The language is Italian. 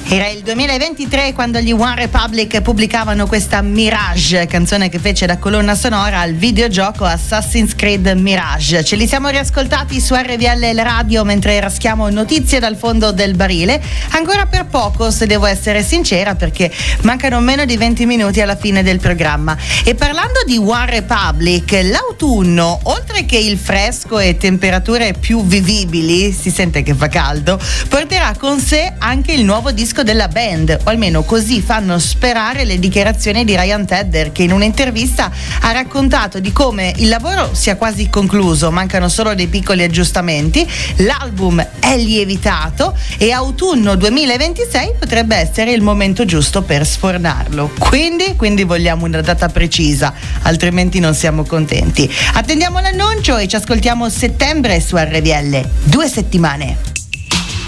Era il 2023 quando gli One Republic pubblicavano questa Mirage, canzone che fece da colonna sonora al videogioco Assassin's Creed Mirage. Ce li siamo riascoltati su RVL Radio mentre raschiamo notizie dal fondo del barile, ancora per poco, se devo essere sincera, perché mancano meno di 20 minuti alla fine del programma. E parlando di One Republic, l'autunno, oltre che il fresco e temperature più vivibili, si sente che fa caldo, porterà con sé anche il nuovo disco della band, o almeno così fanno sperare le dichiarazioni di Ryan Tedder, che in un'intervista ha raccontato di come il lavoro sia quasi concluso, mancano solo dei piccoli aggiustamenti, l'album è lievitato e autunno 2026 potrebbe essere il momento giusto per sfornarlo. Quindi vogliamo una data precisa, altrimenti non siamo contenti. Attendiamo l'annuncio e ci ascoltiamo settembre su RVL. 2 settimane.